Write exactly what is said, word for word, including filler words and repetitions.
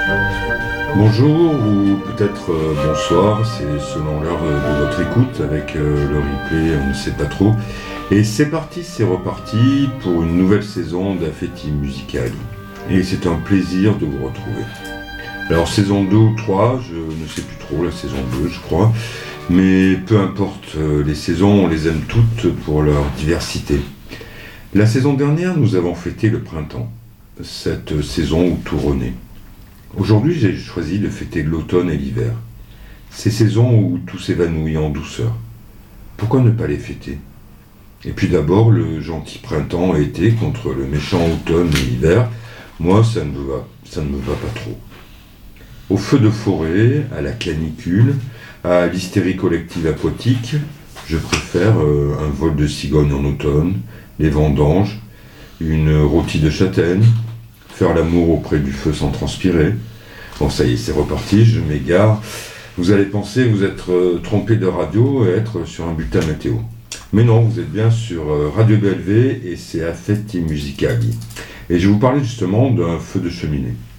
Bonjour ou peut-être euh, bonsoir, c'est selon l'heure euh, de votre écoute avec euh, le replay, on ne sait pas trop. Et c'est parti, c'est reparti pour une nouvelle saison d'Affetti Musicali. Et c'est un plaisir de vous retrouver. Alors saison deux ou trois, je ne sais plus trop, la saison deux je crois, mais peu importe, euh, les saisons on les aime toutes pour leur diversité. La saison dernière nous avons fêté le printemps, cette saison où tout renaît. Aujourd'hui, j'ai choisi de fêter l'automne et l'hiver. Ces saisons où tout s'évanouit en douceur. Pourquoi ne pas les fêter? Et puis d'abord, le gentil printemps et été contre le méchant automne et hiver, moi, ça ne me va, ça ne me va pas trop. Au feu de forêt, à la canicule, à l'hystérie collective aquatique, je préfère euh, un vol de cigogne en automne, les vendanges, une rôtie de châtaigne, faire l'amour auprès du feu sans transpirer. Bon, ça y est, c'est reparti, je m'égare. Vous allez penser vous être euh, trompé de radio et être sur un bulletin météo. Mais non, vous êtes bien sur euh, Radio B L V et c'est Affetti Musicali. Et je vais vous parler justement d'un feu de cheminée.